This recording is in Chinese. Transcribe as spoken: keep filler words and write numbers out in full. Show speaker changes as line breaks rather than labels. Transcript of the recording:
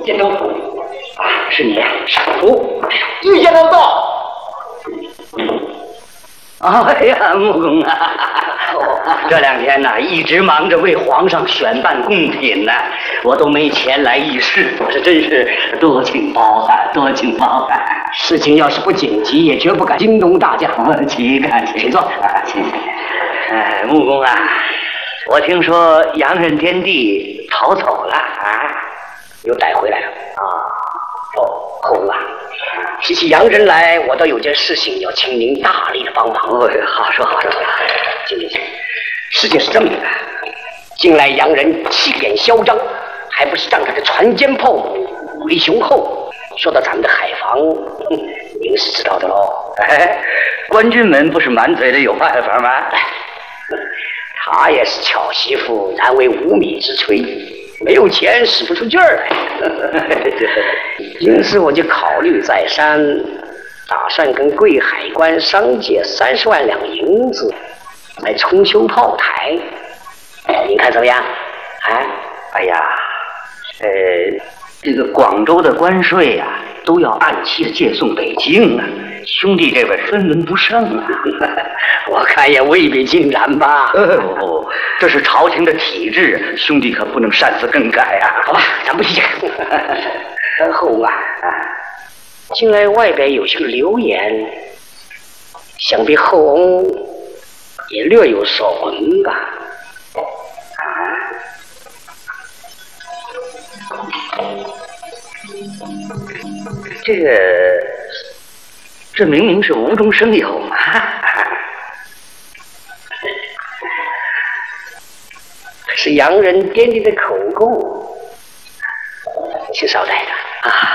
见州府啊，是你呀，少福，
遇见了到。
哎呀，穆公啊，这两天呢、啊，一直忙着为皇上选办贡品呢，我都没前来议事，这真是多请包涵，多请包涵。
事情要是不紧急，也绝不敢惊动大驾。
岂敢，
请坐
啊，谢谢。哎，穆公啊，我听说洋人天帝逃走了啊，
又带回来了啊。哦，后公啊。提起洋人来，我倒有件事情要请您大力的帮忙。
哦，好说好说。
行行行，事情是这么的，近来洋人气焰嚣张，还不是仗他的船坚炮猛、武力雄厚。说到咱们的海防，您是知道的喽。
哎，官军们不是满嘴的有办法吗？
他也是巧媳妇，然为无米之炊，没有钱使不出劲儿来。因此我就考虑再三，打算跟贵海关商借三十万两银子来重修炮台，您看怎么样？啊？
哎呀，呃，这个广州的关税呀、啊，都要按期的借送北京啊，兄弟这边分文不剩啊。
我看也未必尽然吧。
哦，这是朝廷的体制，兄弟可不能擅自更改啊。
好吧，咱不细看。后啊，近来外边有些流言，想必后翁也略有所闻吧？啊？
这个，这明明是无中生有嘛！
是洋人颠地的口供，请稍待着啊。